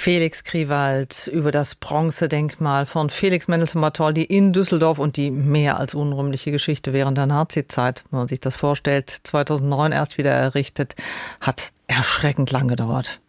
Felix Kriwald über das Bronzedenkmal von Felix Mendelssohn Bartholdy in Düsseldorf und die mehr als unrühmliche Geschichte während der Nazizeit. Wenn man sich das vorstellt, 2009 erst wieder errichtet, hat erschreckend lang gedauert.